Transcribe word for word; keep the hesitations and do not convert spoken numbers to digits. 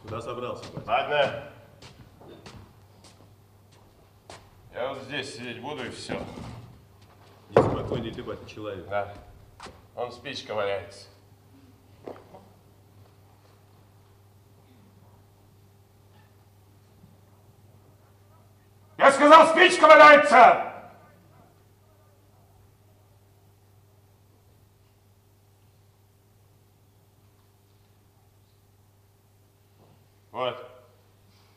Куда собрался, батя? Ладно. Я вот здесь сидеть буду и все. Неспокойный ты, батя, человек. Да. Он спичка валяется. Я сказал, спичка валяется! Вот.